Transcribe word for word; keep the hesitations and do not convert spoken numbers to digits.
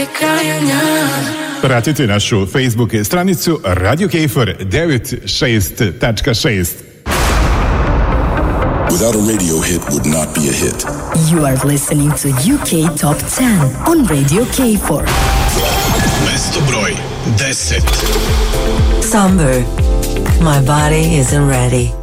Pratite našu Facebook stranicu Radio Kejfer devedeset šest tačka šest. Without a radio hit would not be a hit. You are listening to U K Top ten on Radio Kejfer. Mesto broj deset. Somber. My body isn't ready.